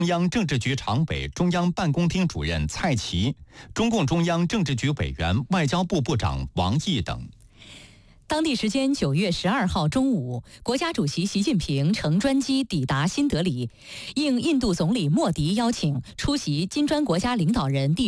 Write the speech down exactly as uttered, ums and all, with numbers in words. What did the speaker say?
中央政治局常委、中央办公厅主任蔡奇，中共中央政治局委员、外交部部长王毅等。 当地时间九月十二号中午，国家主席习近平乘专机抵达新德里，应印度总理莫迪邀请，出席金砖国家领导人第